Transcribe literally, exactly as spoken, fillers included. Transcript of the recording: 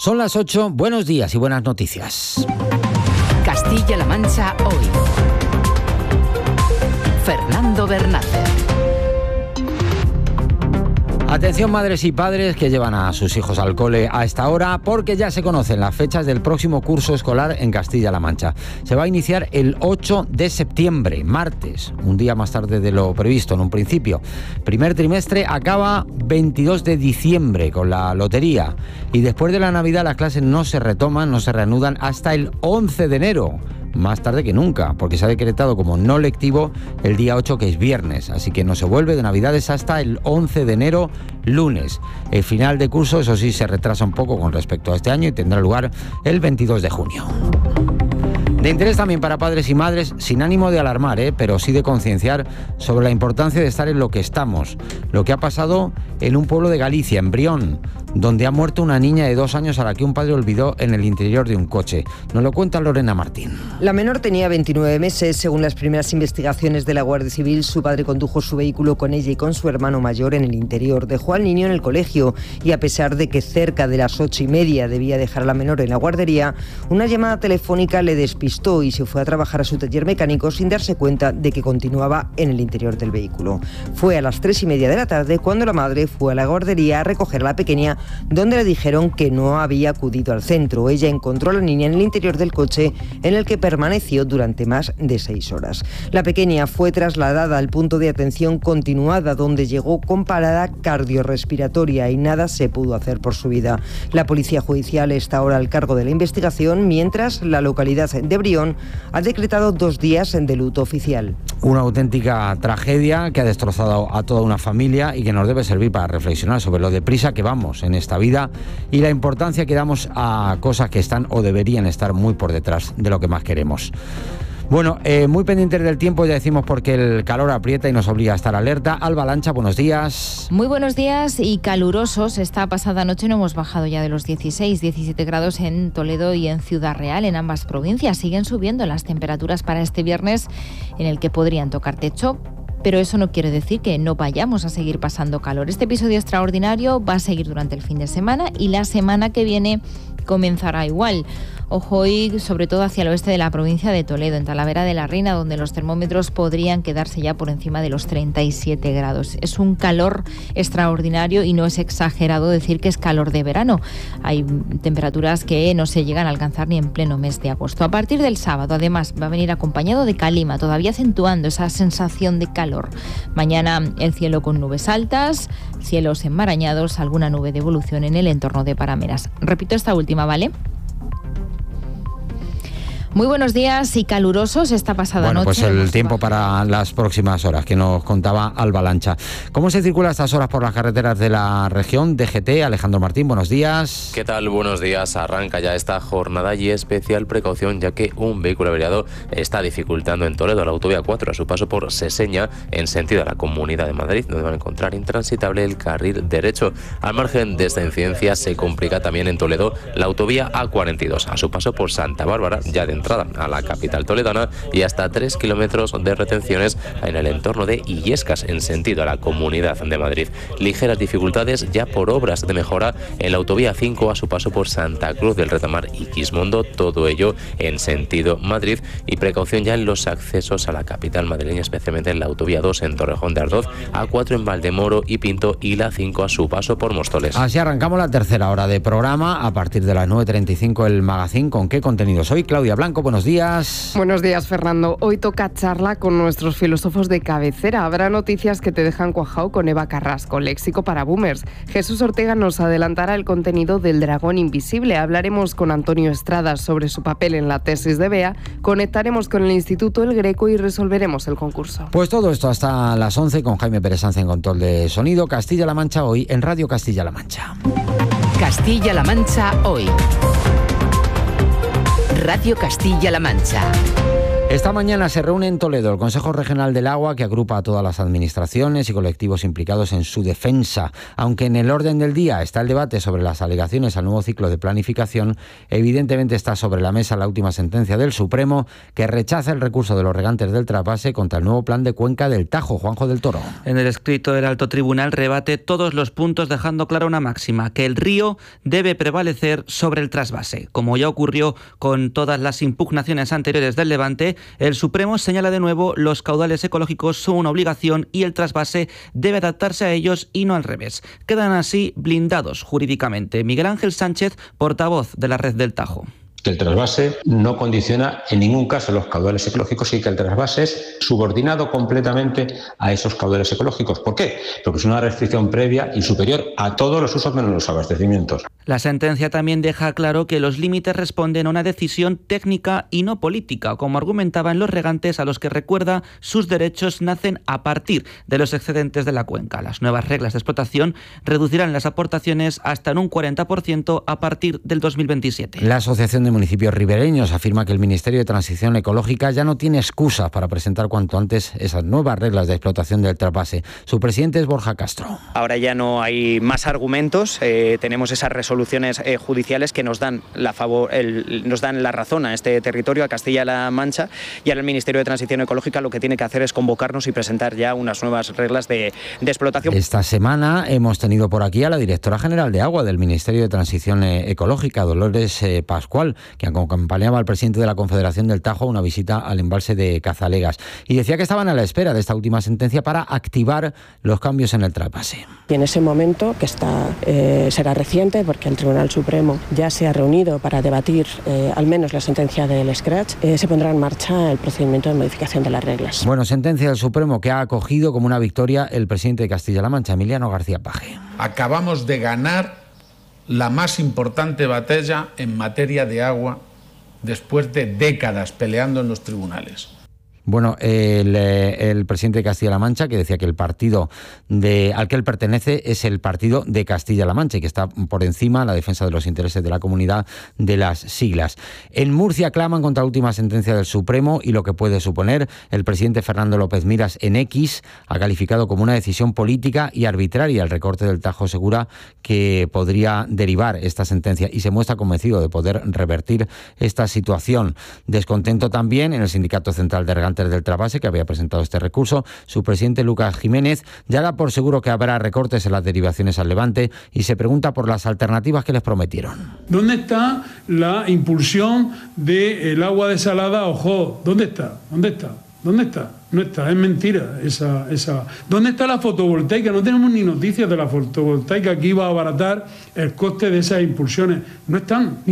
Son las ocho, buenos días y buenas noticias. Castilla-La Mancha hoy. Fernando Bernácez. Atención madres y padres que llevan a sus hijos al cole a esta hora, porque ya se conocen las fechas del próximo curso escolar en Castilla-La Mancha. Se va a iniciar el ocho de septiembre, martes, un día más tarde de lo previsto en un principio. Primer trimestre acaba veintidós de diciembre con la lotería, y después de la Navidad las clases no se retoman, no se reanudan hasta el once de enero. Más tarde que nunca, porque se ha decretado como no lectivo el día ocho, que es viernes, así que no se vuelve de Navidades hasta el once de enero, lunes. El final de curso, eso sí, se retrasa un poco con respecto a este año y tendrá lugar el veintidós de junio. De interés también para padres y madres, sin ánimo de alarmar, ¿eh? pero sí de concienciar sobre la importancia de estar en lo que estamos. Lo que ha pasado en un pueblo de Galicia, en Brión, donde ha muerto una niña de dos años a la que un padre olvidó en el interior de un coche. Nos lo cuenta Lorena Martín. La menor tenía veintinueve meses. Según las primeras investigaciones de la Guardia Civil, su padre condujo su vehículo con ella y con su hermano mayor en el interior. Dejó al niño en el colegio y, a pesar de que cerca de las ocho y media debía dejar a la menor en la guardería, una llamada telefónica le despistó y se fue a trabajar a su taller mecánico sin darse cuenta de que continuaba en el interior del vehículo. Fue a las tres y media de la tarde cuando la madre fue a la guardería a recoger a la pequeña, donde le dijeron que no había acudido al centro. Ella encontró a la niña en el interior del coche, en el que permaneció durante más de seis horas. La pequeña fue trasladada al punto de atención continuada, donde llegó con parada cardiorrespiratoria y nada se pudo hacer por su vida. La policía judicial está ahora al cargo de la investigación, mientras la localidad de Brión ha decretado dos días de luto oficial. Una auténtica tragedia que ha destrozado a toda una familia y que nos debe servir para reflexionar sobre lo deprisa que vamos en esta vida y la importancia que damos a cosas que están o deberían estar muy por detrás de lo que más queremos. Bueno, eh, muy pendientes del tiempo, ya decimos, porque el calor aprieta y nos obliga a estar alerta. Alba Lancha, buenos días. Muy buenos días y calurosos. Esta pasada noche no hemos bajado ya de los dieciséis, diecisiete grados en Toledo y en Ciudad Real. En ambas provincias siguen subiendo las temperaturas para este viernes, en el que podrían tocar techo. Pero eso no quiere decir que no vayamos a seguir pasando calor. Este episodio extraordinario va a seguir durante el fin de semana y la semana que viene comenzará igual. Ojo hoy, sobre todo hacia el oeste de la provincia de Toledo, en Talavera de la Reina, donde los termómetros podrían quedarse ya por encima de los treinta y siete grados. Es un calor extraordinario y no es exagerado decir que es calor de verano. Hay temperaturas que no se llegan a alcanzar ni en pleno mes de agosto. A partir del sábado, además, va a venir acompañado de calima, todavía acentuando esa sensación de calor. Mañana el cielo con nubes altas, cielos enmarañados, alguna nube de evolución en el entorno de Parameras. Repito esta última, ¿vale? Muy buenos días y calurosos esta pasada bueno, noche. Bueno, pues el tiempo para las próximas horas que nos contaba Alba Lancha. ¿Cómo se circula a estas horas por las carreteras de la región? D G T, Alejandro Martín, buenos días. ¿Qué tal? Buenos días. Arranca ya esta jornada y especial precaución, ya que un vehículo averiado está dificultando en Toledo la autovía cuatro a su paso por Seseña en sentido a la Comunidad de Madrid, donde van a encontrar intransitable el carril derecho. Al margen de esta incidencia se complica también en Toledo la autovía A cuarenta y dos a su paso por Santa Bárbara, ya de entrada a la capital toledana, y hasta tres kilómetros de retenciones en el entorno de Illescas en sentido a la Comunidad de Madrid. Ligeras dificultades ya por obras de mejora en la autovía cinco a su paso por Santa Cruz del Retamar y Quismondo, todo ello en sentido Madrid, y precaución ya en los accesos a la capital madrileña, especialmente en la autovía dos en Torrejón de Ardoz, A cuatro en Valdemoro y Pinto y la cinco a su paso por Móstoles. Así arrancamos la tercera hora de programa. A partir de las nueve treinta y cinco el Magazín. ¿Con qué contenidos hoy? Claudia Blanco, buenos días. Buenos días, Fernando. Hoy toca charla con nuestros filósofos de cabecera. Habrá noticias que te dejan cuajao con Eva Carrasco, léxico para boomers. Jesús Ortega nos adelantará el contenido del Dragón Invisible. Hablaremos con Antonio Estrada sobre su papel en la tesis de Bea. Conectaremos con el Instituto El Greco y resolveremos el concurso. Pues todo esto hasta las once con Jaime Pérez Sanz en control de sonido. Castilla-La Mancha hoy en Radio Castilla-La Mancha. Castilla-La Mancha hoy. Radio Castilla-La Mancha. Esta mañana se reúne en Toledo el Consejo Regional del Agua, que agrupa a todas las administraciones y colectivos implicados en su defensa. Aunque en el orden del día está el debate sobre las alegaciones al nuevo ciclo de planificación, evidentemente está sobre la mesa la última sentencia del Supremo, que rechaza el recurso de los regantes del trasvase contra el nuevo plan de cuenca del Tajo. Juanjo del Toro. En el escrito del Alto Tribunal rebate todos los puntos, dejando clara una máxima: que el río debe prevalecer sobre el trasvase. Como ya ocurrió con todas las impugnaciones anteriores del Levante, el Supremo señala de nuevo los caudales ecológicos son una obligación y el trasvase debe adaptarse a ellos y no al revés. Quedan así blindados jurídicamente. Miguel Ángel Sánchez, portavoz de la Red del Tajo. Que el trasvase no condiciona en ningún caso los caudales ecológicos y que el trasvase es subordinado completamente a esos caudales ecológicos. ¿Por qué? Porque es una restricción previa y superior a todos los usos menos los abastecimientos. La sentencia también deja claro que los límites responden a una decisión técnica y no política, como argumentaban los regantes, a los que, recuerda, sus derechos nacen a partir de los excedentes de la cuenca. Las nuevas reglas de explotación reducirán las aportaciones hasta en un cuarenta por ciento a partir del dos mil veintisiete. La Asociación de Municipios Ribereños afirma que el Ministerio de Transición Ecológica ya no tiene excusas para presentar cuanto antes esas nuevas reglas de explotación del trasvase. Su presidente es Borja Castro. Ahora ya no hay más argumentos, eh, tenemos esas resoluciones eh, judiciales que nos dan la favor, el, nos dan la razón a este territorio, a Castilla-La Mancha, y ahora el Ministerio de Transición Ecológica lo que tiene que hacer es convocarnos y presentar ya unas nuevas reglas de, de explotación. Esta semana hemos tenido por aquí a la directora general de Agua del Ministerio de Transición Ecológica, Dolores eh, Pascual, que acompañaba al presidente de la Confederación del Tajo a una visita al embalse de Cazalegas, y decía que estaban a la espera de esta última sentencia para activar los cambios en el trasvase. Y en ese momento, que está, eh, será reciente porque el Tribunal Supremo ya se ha reunido para debatir eh, al menos la sentencia del Scratch, eh, se pondrá en marcha el procedimiento de modificación de las reglas. Bueno, sentencia del Supremo que ha acogido como una victoria el presidente de Castilla-La Mancha, Emiliano García Paje. Acabamos de ganar la más importante batalla en materia de agua después de décadas peleando en los tribunales. Bueno, el, el presidente de Castilla-La Mancha, que decía que el partido de, al que él pertenece es el partido de Castilla-La Mancha y que está por encima la defensa de los intereses de la comunidad de las siglas. En Murcia claman contra la última sentencia del Supremo y lo que puede suponer. El presidente Fernando López Miras en X ha calificado como una decisión política y arbitraria el recorte del Tajo. Segura que podría derivar esta sentencia y se muestra convencido de poder revertir esta situación. Descontento también en el Sindicato Central de Regantes del Trasvase, que había presentado este recurso. Su presidente, Lucas Jiménez, ya da por seguro que habrá recortes en las derivaciones al Levante y se pregunta por las alternativas que les prometieron. ¿Dónde está la impulsión del agua desalada Ojo? ¿Dónde está? ¿Dónde está? ¿Dónde está? No está, es mentira esa, esa. ¿Dónde está la fotovoltaica? No tenemos ni noticias de la fotovoltaica que iba a abaratar el coste de esas impulsiones. No están.